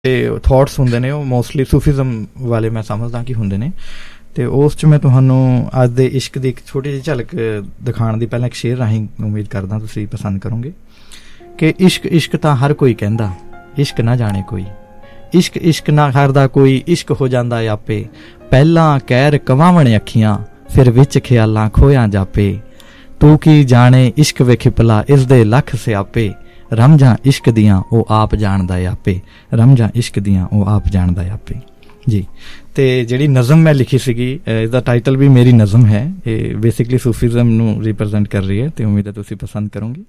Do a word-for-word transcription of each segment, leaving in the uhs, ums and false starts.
Thoughts ਹੁੰਦੇ ਨੇ ਉਹ ਮੋਸਟਲੀ ਸੂਫੀਜ਼ਮ ਵਾਲੇ ਮੈਂ ਸਮਝਦਾ ਕਿ ਹੁੰਦੇ ਨੇ। ਅਤੇ ਉਸ 'ਚ ਮੈਂ ਤੁਹਾਨੂੰ ਅੱਜ ਦੇ ਇਸ਼ਕ ਦੀ ਇੱਕ ਛੋਟੀ ਜਿਹੀ ਝਲਕ ਦਿਖਾਉਣ ਦੀ ਪਹਿਲਾਂ ਇੱਕ ਸ਼ੇਅਰ ਰਾਹੀਂ ਉਮੀਦ ਕਰਦਾ ਤੁਸੀਂ ਪਸੰਦ ਕਰੋਗੇ ਕਿ ਇਸ਼ਕ ਇਸ਼ਕ ਤਾਂ ਹਰ ਕੋਈ ਕਹਿੰਦਾ, ਇਸ਼ਕ ਨਾ ਜਾਣੇ ਕੋਈ, ਇਸ਼ਕ ਇਸ਼ਕ ਨਾ ਕਰਦਾ ਕੋਈ, ਇਸ਼ਕ ਹੋ ਜਾਂਦਾ ਆਪੇ, ਪਹਿਲਾਂ ਕਹਿਰ ਕਵਾਵਣ ਅੱਖੀਆਂ, ਫਿਰ ਵਿੱਚ ਖਿਆਲਾਂ ਖੋਇਆ ਜਾਪੇ, ਤੂੰ ਕੀ ਜਾਣੇ ਇਸ਼ਕ ਵੇਖੇ ਭਲਾ ਇਸ ਦੇ ਲੱਖ ਸਿਆਪੇ, ਰਮਜਾਂ ਇਸ਼ਕ ਦੀਆਂ ਉਹ ਆਪ ਜਾਣਦਾ ਆਪੇ, ਰਮਜਾਂ ਇਸ਼ਕ ਦੀਆਂ ਉਹ ਆਪ ਜਾਣਦਾ ਆਪੇ ਜੀ। ਅਤੇ ਜਿਹੜੀ ਨਜ਼ਮ ਮੈਂ ਲਿਖੀ ਸੀਗੀ, ਇਸਦਾ ਟਾਈਟਲ ਵੀ ਮੇਰੀ ਨਜ਼ਮ ਹੈ, ਇਹ ਬੇਸਿਕਲੀ ਸੂਫੀਜ਼ਮ ਨੂੰ ਰਿਪਰਜੈਂਟ ਕਰ ਰਹੀ ਹੈ ਅਤੇ ਉਮੀਦ ਹੈ ਤੁਸੀਂ ਪਸੰਦ ਕਰੋਗੇ।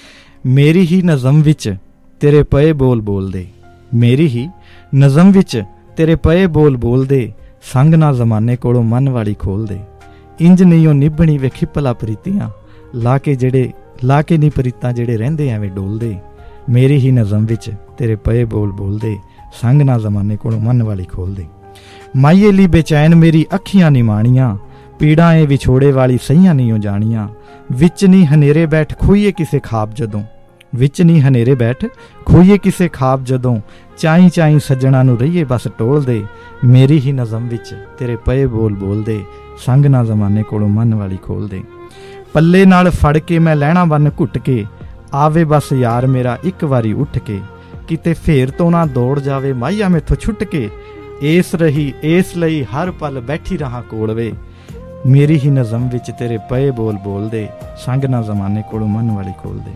ਮੇਰੀ ਹੀ ਨਜ਼ਮ ਵਿੱਚ ਤੇਰੇ ਪਏ ਬੋਲ ਬੋਲਦੇ, ਮੇਰੀ ਹੀ ਨਜ਼ਮ ਵਿੱਚ ਤੇਰੇ ਪਏ ਬੋਲ ਬੋਲਦੇ, ਸੰਗ ਨਾ ਜ਼ਮਾਨੇ ਕੋਲੋਂ ਮਨ ਵਾਲੀ ਖੋਲਦੇ, ਇੰਜ ਨਹੀਂ ਉਹ ਨਿਭਣੀ ਵੇਖੀ ਭਲਾ ਪ੍ਰੀਤੀਆਂ, ਲਾ ਕੇ ਜਿਹੜੇ ਲਾ ਕੇ ਨਹੀਂ ਪ੍ਰੀਤਾਂ ਜਿਹੜੇ ਰਹਿੰਦੇ ਐਵੇਂ ਡੋਲਦੇ, ਮੇਰੀ ਹੀ ਨਜ਼ਮ ਵਿੱਚ ਤੇਰੇ ਪਏ ਬੋਲ ਬੋਲਦੇ, ਸੰਗ ਨਾ ਜ਼ਮਾਨੇ ਕੋਲੋਂ ਮਨ ਵਾਲੀ ਖੋਲਦੇ, ਮਾਈਏ ਲਈ ਬੇਚੈਨ ਮੇਰੀ ਅੱਖੀਆਂ ਨਹੀਂ ਮਾਣੀਆਂ, ਪੀੜਾਂ ਏ ਵਿਛੋੜੇ ਵਾਲੀ ਸਹੀਆਂ ਨਹੀਂ ਉਹ ਜਾਣੀਆਂ, ਵਿੱਚ ਨਹੀਂ ਹਨੇਰੇ ਬੈਠ ਖੋਈਏ ਕਿਸੇ ਖਾਬ ਜਦੋਂ, ਵਿੱਚ ਨਹੀਂ ਹਨੇਰੇ ਬੈਠ ਖੋਈਏ ਕਿਸੇ ਖਾਬ ਜਦੋਂ, ਚਾਈ ਚਾਈ ਸੱਜਣਾ ਨੂੰ ਰਹੀਏ ਬਸ ਟੋਲਦੇ, ਮੇਰੀ ਹੀ ਨਜ਼ਮ ਵਿੱਚ ਤੇਰੇ ਪਏ ਬੋਲ ਬੋਲਦੇ, ਸੰਗ ਨਾ ਜ਼ਮਾਨੇ ਕੋਲੋਂ ਮਨ ਵਾਲੀ ਖੋਲਦੇ, ਪੱਲੇ ਨਾਲ ਫੜ ਕੇ ਮੈਂ ਲਹਿਣਾ ਬੰਨ ਘੁੱਟ ਕੇ, ਆਵੇ ਬਸ ਯਾਰ ਮੇਰਾ ਇੱਕ ਵਾਰੀ ਉੱਠ ਕੇ, ਕਿਤੇ ਫੇਰ ਤੋਂ ਨਾ ਦੌੜ ਜਾਵੇ ਮਾਹੀਆ ਮੈਥੋਂ ਛੁੱਟ ਕੇ, ਇਸ ਰਹੀ ਇਸ ਲਈ ਹਰ ਪਲ ਬੈਠੀ ਰਹਾਂ ਕੋਲਵੇ, ਮੇਰੀ ਹੀ ਨਜ਼ਮ ਵਿੱਚ ਤੇਰੇ ਪਏ ਬੋਲ ਬੋਲਦੇ, ਸੰਗ ਨਾ ਜ਼ਮਾਨੇ ਕੋਲੋਂ ਮਨ ਵਾਲੀ ਖੋਲਦੇ,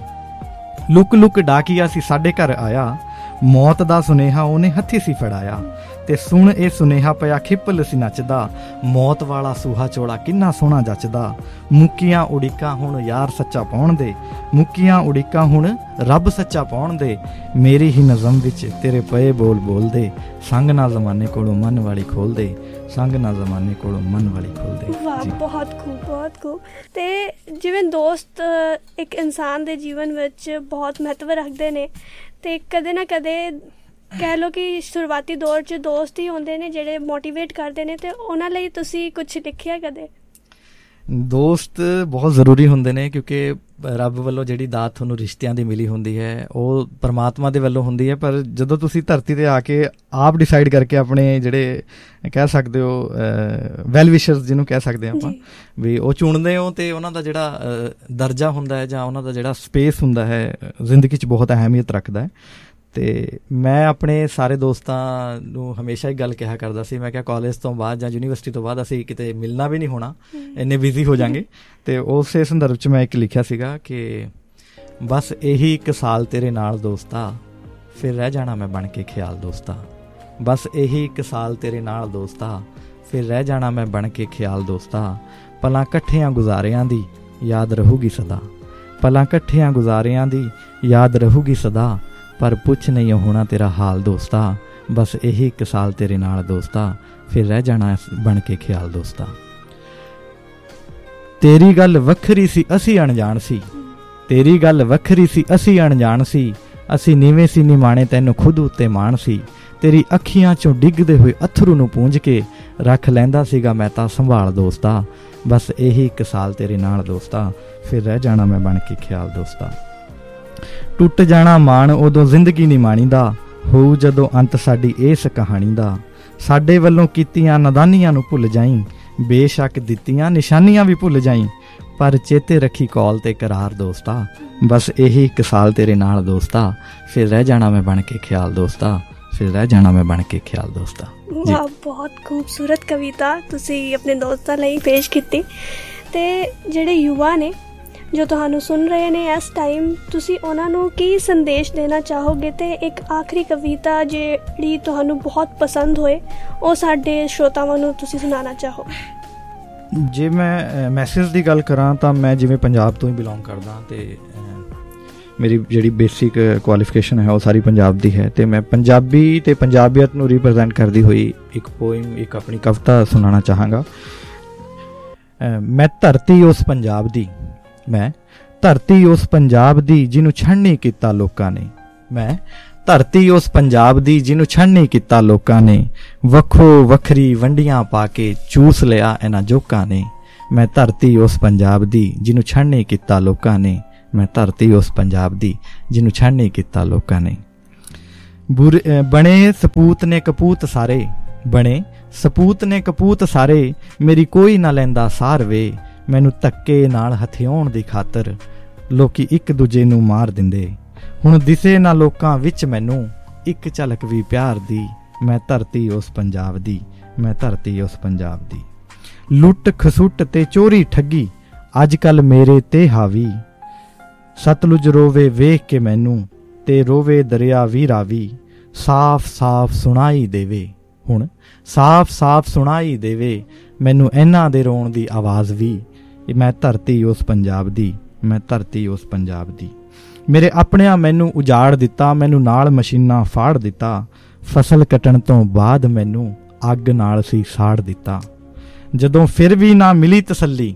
ਲੁਕ ਲੁਕ ਡਾਕੀਆ ਸੀ ਸਾਡੇ ਘਰ ਆਇਆ, ਮੌਤ ਦਾ ਸੁਨੇਹਾ ਉਹਨੇ ਹੱਥੀ ਸੀ ਫੜਾਇਆ, ਤੇ ਸੁਣ ਇਹ ਸੁਨੇਹਾ ਪਿਆ ਖਿੱਪਲ ਸੀ ਨੱਚਦਾ, ਮੌਤ ਵਾਲਾ ਸੂਹਾ ਚੋਲਾ ਕਿੰਨਾ ਸੋਹਣਾ ਜੱਚਦਾ, ਮੁੱਕੀਆਂ ਉਡੀਕਾਂ ਹੁਣ ਯਾਰ ਸੱਚਾ ਪਾਉਣ ਦੇ, ਮੁੱਕੀਆਂ ਉਡੀਕਾਂ ਹੁਣ ਰੱਬ ਸੱਚਾ ਪਾਉਣ ਦੇ, ਮੇਰੀ ਹੀ ਨਜ਼ਮ ਵਿੱਚ ਤੇਰੇ ਪਏ ਬੋਲ ਬੋਲਦੇ, ਸੰਗ ਨਾ ਜ਼ਮਾਨੇ ਕੋਲੋਂ ਮਨ ਵਾਲੀ ਖੋਲਦੇ, ਸੰਗ ਨਾ ਜ਼ਮਾਨੇ ਕੋਲੋਂ ਮਨ ਵਾਲੀ ਖੋਲਦੇ। ਵਾਹ, ਬਹੁਤ ਖੂਬ ਬਹੁਤ ਖੂਬ। ਅਤੇ ਜਿਵੇਂ ਦੋਸਤ ਇੱਕ ਇਨਸਾਨ ਦੇ ਜੀਵਨ ਵਿੱਚ ਬਹੁਤ ਮਹੱਤਵ ਰੱਖਦੇ ਨੇ, ਅਤੇ ਕਦੇ ਨਾ ਕਦੇ ਕਹਿ ਲਓ ਕਿ ਸ਼ੁਰੂਆਤੀ ਦੌਰ 'ਚ ਦੋਸਤ ਹੀ ਹੁੰਦੇ ਨੇ ਜਿਹੜੇ ਮੋਟੀਵੇਟ ਕਰਦੇ ਨੇ, ਅਤੇ ਉਹਨਾਂ ਲਈ ਤੁਸੀਂ ਕੁਛ ਲਿਖਿਆ ਕਦੇ? ਦੋਸਤ ਬਹੁਤ ਜ਼ਰੂਰੀ ਹੁੰਦੇ ਨੇ, ਕਿਉਂਕਿ ਰੱਬ ਵੱਲੋਂ ਜਿਹੜੀ ਦਾਤ ਤੁਹਾਨੂੰ ਰਿਸ਼ਤਿਆਂ ਦੀ ਮਿਲੀ ਹੁੰਦੀ ਹੈ ਉਹ ਪਰਮਾਤਮਾ ਦੇ ਵੱਲੋਂ ਹੁੰਦੀ ਹੈ, ਪਰ ਜਦੋਂ ਤੁਸੀਂ ਧਰਤੀ 'ਤੇ ਆ ਕੇ ਆਪ ਡਿਸਾਈਡ ਕਰਕੇ ਆਪਣੇ ਜਿਹੜੇ ਕਹਿ ਸਕਦੇ ਹੋ ਵੈਲ ਵਿਸ਼ਰਸ ਜਿਹਨੂੰ ਕਹਿ ਸਕਦੇ ਹਾਂ ਆਪਾਂ ਵੀ ਉਹ ਚੁਣਦੇ ਹੋ, ਅਤੇ ਉਹਨਾਂ ਦਾ ਜਿਹੜਾ ਦਰਜਾ ਹੁੰਦਾ ਹੈ ਜਾਂ ਉਹਨਾਂ ਦਾ ਜਿਹੜਾ ਸਪੇਸ ਹੁੰਦਾ ਹੈ ਜ਼ਿੰਦਗੀ 'ਚ ਬਹੁਤ ਅਹਿਮੀਅਤ ਰੱਖਦਾ ਹੈ। ਅਤੇ ਮੈਂ ਆਪਣੇ ਸਾਰੇ ਦੋਸਤਾਂ ਨੂੰ ਹਮੇਸ਼ਾ ਹੀ ਗੱਲ ਕਿਹਾ ਕਰਦਾ ਸੀ, ਮੈਂ ਕਿਹਾ ਕਾਲਜ ਤੋਂ ਬਾਅਦ ਜਾਂ ਯੂਨੀਵਰਸਿਟੀ ਤੋਂ ਬਾਅਦ ਅਸੀਂ ਕਿਤੇ ਮਿਲਣਾ ਵੀ ਨਹੀਂ ਹੋਣਾ, ਇੰਨੇ ਬਿਜ਼ੀ ਹੋ ਜਾਂਗੇ। ਅਤੇ ਉਸੇ ਸੰਦਰਭ 'ਚ ਮੈਂ ਇੱਕ ਲਿਖਿਆ ਸੀਗਾ ਕਿ ਬਸ ਇਹੀ ਇੱਕ ਸਾਲ ਤੇਰੇ ਨਾਲ ਦੋਸਤਾ, ਫਿਰ ਰਹਿ ਜਾਣਾ ਮੈਂ ਬਣ ਕੇ ਖਿਆਲ ਦੋਸਤਾ, ਬਸ ਇਹੀ ਇੱਕ ਸਾਲ ਤੇਰੇ ਨਾਲ ਦੋਸਤਾ, ਫਿਰ ਰਹਿ ਜਾਣਾ ਮੈਂ ਬਣ ਕੇ ਖਿਆਲ ਦੋਸਤਾ, ਪਲਾਂ ਇਕੱਠਿਆਂ ਗੁਜ਼ਾਰਿਆਂ ਦੀ ਯਾਦ ਰਹੂਗੀ ਸਦਾ, ਪਲਾਂ ਇਕੱਠਿਆਂ ਗੁਜ਼ਾਰਿਆਂ ਦੀ ਯਾਦ ਰਹੂਗੀ ਸਦਾ, ਪਰ ਪੁੱਛ ਨਹੀਂ ਹੋਣਾ ਤੇਰਾ ਹਾਲ ਦੋਸਤਾ, ਬਸ ਇਹੀ ਇੱਕ ਸਾਲ ਤੇਰੇ ਨਾਲ ਦੋਸਤਾ, ਫਿਰ ਰਹਿ ਜਾਣਾ ਬਣ ਕੇ ਖਿਆਲ ਦੋਸਤਾ, ਤੇਰੀ ਗੱਲ ਵੱਖਰੀ ਸੀ ਅਸੀਂ ਅਣਜਾਣ ਸੀ, ਤੇਰੀ ਗੱਲ ਵੱਖਰੀ ਸੀ ਅਸੀਂ ਅਣਜਾਣ ਸੀ, ਅਸੀਂ ਨੀਵੇਂ ਸੀ ਨਿਮਾਣੇ ਤੈਨੂੰ ਖੁਦ ਉੱਤੇ ਮਾਣ ਸੀ, ਤੇਰੀ ਅੱਖੀਆਂ 'ਚੋਂ ਡਿੱਗਦੇ ਹੋਏ ਅੱਥਰੂ ਨੂੰ ਪੂੰਝ ਕੇ ਰੱਖ ਲੈਂਦਾ ਸੀਗਾ ਮੈਂ ਤਾਂ ਸੰਭਾਲ ਦੋਸਤਾ, ਬਸ ਇਹੀ ਇੱਕ ਸਾਲ ਤੇਰੇ ਨਾਲ ਦੋਸਤਾ, ਫਿਰ ਰਹਿ ਜਾਣਾ ਮੈਂ ਬਣ ਕੇ ਖਿਆਲ ਦੋਸਤਾ, ਟੁੱਟ ਜਾਣਾ ਮਾਣ ਉਦੋਂ ਜ਼ਿੰਦਗੀ ਨਹੀਂ ਮਾਣੀ ਦਾ, ਹੋਊ ਜਦੋਂ ਅੰਤ ਸਾਡੀ ਇਸ ਕਹਾਣੀ ਦਾ, ਸਾਡੇ ਵੱਲੋਂ ਕੀਤੀਆਂ ਨਾਦਾਨੀਆਂ ਨੂੰ ਭੁੱਲ ਜਾਈਂ, ਬੇਸ਼ੱਕ ਦਿੱਤੀਆਂ ਨਿਸ਼ਾਨੀਆਂ ਵੀ ਭੁੱਲ ਜਾਈਂ, ਪਰ ਚੇਤੇ ਰੱਖੀ ਕੌਲ ਤੇ ਕਰਾਰ ਦੋਸਤਾ, ਬਸ ਇਹੀ ਇੱਕ ਸਾਲ ਤੇਰੇ ਨਾਲ ਦੋਸਤਾ, ਫਿਰ ਰਹਿ ਜਾਣਾ ਮੈਂ ਬਣ ਕੇ ਖਿਆਲ ਦੋਸਤਾ, ਫਿਰ ਰਹਿ ਜਾਣਾ ਮੈਂ ਬਣ ਕੇ ਖਿਆਲ ਦੋਸਤਾ। ਵਾਹ, ਬਹੁਤ ਖੂਬਸੂਰਤ ਕਵਿਤਾ ਤੁਸੀਂ ਆਪਣੇ ਦੋਸਤਾਂ ਲਈ ਪੇਸ਼ ਕੀਤੀ। ਅਤੇ ਜਿਹੜੇ ਯੁਵਾ ਨੇ ਜੋ ਤੁਹਾਨੂੰ ਸੁਣ ਰਹੇ ਨੇ ਇਸ ਟਾਈਮ, ਤੁਸੀਂ ਉਹਨਾਂ ਨੂੰ ਕੀ ਸੰਦੇਸ਼ ਦੇਣਾ ਚਾਹੋਗੇ? ਅਤੇ ਇੱਕ ਆਖਰੀ ਕਵਿਤਾ ਜਿਹੜੀ ਤੁਹਾਨੂੰ ਬਹੁਤ ਪਸੰਦ ਹੋਏ ਉਹ ਸਾਡੇ ਸਰੋਤਾਵਾਂ ਨੂੰ ਤੁਸੀਂ ਸੁਣਾਉਣਾ ਚਾਹੋ? ਜੇ ਮੈਂ ਮੈਸੇਜ ਦੀ ਗੱਲ ਕਰਾਂ ਤਾਂ ਮੈਂ ਜਿਵੇਂ ਪੰਜਾਬ ਤੋਂ ਹੀ ਬਿਲੋਂਗ ਕਰਦਾ, ਅਤੇ ਮੇਰੀ ਜਿਹੜੀ ਬੇਸਿਕ ਕੁਆਲੀਫਿਕੇਸ਼ਨ ਹੈ ਉਹ ਸਾਰੀ ਪੰਜਾਬ ਦੀ ਹੈ, ਅਤੇ ਮੈਂ ਪੰਜਾਬੀ ਅਤੇ ਪੰਜਾਬੀਅਤ ਨੂੰ ਰਿਪ੍ਰਜੈਂਟ ਕਰਦੀ ਹੋਈ ਇੱਕ ਪੋਇਮ, ਇੱਕ ਆਪਣੀ ਕਵਿਤਾ ਸੁਣਾਉਣਾ ਚਾਹਾਂਗਾ। ਮੈਂ ਧਰਤੀ ਉਸ ਪੰਜਾਬ ਦੀ, ਮੈਂ ਧਰਤੀ ਉਸ ਪੰਜਾਬ ਦੀ ਜਿਹਨੂੰ ਛੰਡ ਨਹੀਂ ਕੀਤਾ ਲੋਕਾਂ ਨੇ, ਮੈਂ ਧਰਤੀ ਉਸ ਪੰਜਾਬ ਦੀ ਜਿਹਨੂੰ ਛੰਡ ਨਹੀਂ ਕੀਤਾ ਲੋਕਾਂ ਨੇ, ਵੱਖੋ ਵੱਖਰੀ ਵੰਡੀਆਂ ਪਾ ਕੇ ਚੂਸ ਲਿਆ ਇਹਨਾਂ ਜੋਕਾਂ ਨੇ, ਮੈਂ ਧਰਤੀ ਉਸ ਪੰਜਾਬ ਦੀ ਜਿਹਨੂੰ ਛੰਡ ਨਹੀਂ ਕੀਤਾ ਲੋਕਾਂ ਨੇ, ਮੈਂ ਧਰਤੀ ਉਸ ਪੰਜਾਬ ਦੀ ਜਿਹਨੂੰ ਛੰਡ ਨਹੀਂ ਕੀਤਾ ਲੋਕਾਂ ਨੇ, बुरे बने सपूत ने कपूत सारे, बने सपूत ने कपूत सारे, मेरी कोई ना लैंदा सार वे, मैनू धक्के नाल हथियाउण दी खातर लोकी एक दूजे नू मार दिंदे। हुण दिसे ना लोकां विच मैनू एक झलक भी प्यार दी, मैं धरती उस पंजाब दी, मैं धरती उस पंजाब दी। लुट खसुट ते चोरी ठगी अज कल मेरे ते हावी, सतलुज रोवे वेख के मैनू ते रोवे दरिया भी रावी, साफ साफ सुनाई देवे। हुण साफ साफ सुनाई देवे मैनू इन्हां दे रोण दी आवाज़ भी, मैं धरती उस पंजाब दी, मैं धरती उस पंजाब दी। मेरे अपनिਆਂ मैनू उजाड़ दिता, मैनू नाल मशीनां फाड़ दिता, फसल कटण तो बाद मैनू अग नाल सी साड़ दिता। जदों फिर भी ना मिली तसल्ली,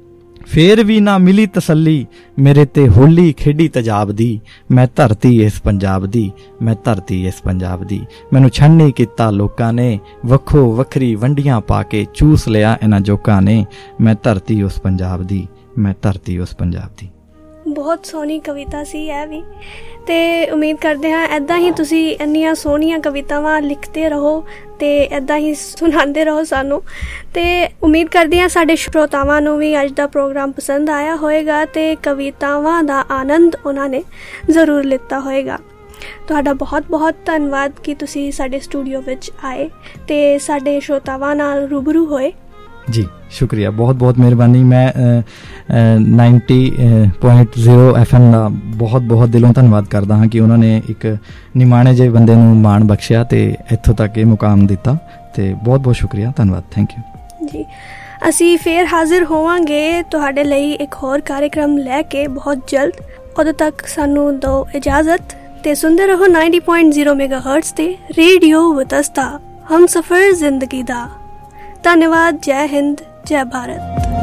फिर भी ना मिली तसल्ली, मेरे ते होली खेडी तजाब दी, मैं धरती इस पंजाब दी, मैं धरती इस पंजाब दी। मैनू छन नहीं किता लोकां ने, वखो वखरी वंडियां पा के चूस लिया इन्हां जोकां ने, मैं धरती उस पंजाब दी, मैं धरती उस पंजाब दी। ਬਹੁਤ ਸੋਹਣੀ ਕਵਿਤਾ ਸੀ ਇਹ ਵੀ, ਤੇ ਉਮੀਦ ਕਰਦੇ ਹਾਂ ਇੱਦਾਂ ਹੀ ਤੁਸੀਂ ਇੰਨੀਆਂ ਸੋਹਣੀਆਂ ਕਵਿਤਾਵਾਂ ਲਿਖਦੇ ਰਹੋ ਤੇ ਇੱਦਾਂ ਹੀ ਸੁਣਾਉਂਦੇ ਰਹੋ ਸਾਨੂੰ। ਤੇ ਉਮੀਦ ਕਰਦੀ ਹਾਂ ਸਾਡੇ ਸਰੋਤਾਵਾਂ ਨੂੰ ਵੀ ਅੱਜ ਦਾ ਪ੍ਰੋਗਰਾਮ ਪਸੰਦ ਆਇਆ ਹੋਏਗਾ ਤੇ ਕਵਿਤਾਵਾਂ ਦਾ ਆਨੰਦ ਉਹਨਾਂ ਨੇ ਜ਼ਰੂਰ ਲਿੱਤਾ ਹੋਏਗਾ। ਤੁਹਾਡਾ ਬਹੁਤ ਬਹੁਤ ਧੰਨਵਾਦ ਕਿ ਤੁਸੀਂ ਸਾਡੇ ਸਟੂਡੀਓ ਵਿੱਚ ਆਏ ਤੇ ਸਾਡੇ ਸਰੋਤਾਵਾਂ ਨਾਲ ਰੂਬਰੂ ਹੋਏ। जी शुक्रिया, बहुत बहुत मेहरबानी। मैं ninety point zero F M ਦਾ ਬਹੁਤ ਬਹੁਤ ਦਿਲੋਂ ਧੰਨਵਾਦ ਕਰਦਾ ਹਾਂ ਕਿ ਉਹਨਾਂ ਨੇ ਇੱਕ ਨਿਮਾਣੇ ਜਿਹੇ ਬੰਦੇ ਨੂੰ ਮਾਣ ਬਖਸ਼ਿਆ ਤੇ ਇੱਥੋਂ ਤੱਕ ਇਹ ਮੁਕਾਮ ਦਿੱਤਾ, ਤੇ ਬਹੁਤ ਬਹੁਤ ਸ਼ੁਕਰੀਆ, ਧੰਨਵਾਦ, ਥੈਂਕ ਯੂ ਜੀ। ਅਸੀਂ ਫੇਰ ਹਾਜ਼ਰ ਹੋਵਾਂਗੇ ਤੁਹਾਡੇ ਲਈ ਇੱਕ ਹੋਰ ਕਾਰਜਕ੍ਰਮ ਲੈ ਕੇ ਬਹੁਤ ਜਲਦ। ਉਦੋਂ ਤੱਕ ਸਾਨੂੰ ਦਿਓ ਇਜਾਜ਼ਤ ਤੇ ਸੁਣਦੇ ਰਹੋ ਨਾਈਨਟੀ ਪੁਆਇੰਟ ਜ਼ੀਰੋ ਮੈਗਾਹਰਟਜ਼ ਤੇ ਰੇਡੀਓ ਵਿਤਸਤਾ, ਹਮਸਫਰ ਜ਼ਿੰਦਗੀ ਦਾ। ਧੰਨਵਾਦ। ਜੈ ਹਿੰਦ, ਜੈ ਭਾਰਤ।